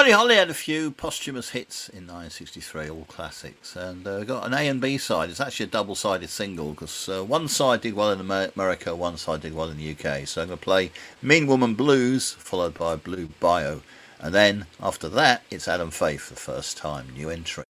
Buddy Holly had a few posthumous hits in 1963, all classics, and got an A and B side. It's actually a double-sided single because one side did well in America, one side did well in the UK. So I'm going to play Mean Woman Blues, followed by Blue Bio, and then after that it's Adam Faith, the first time, new entry.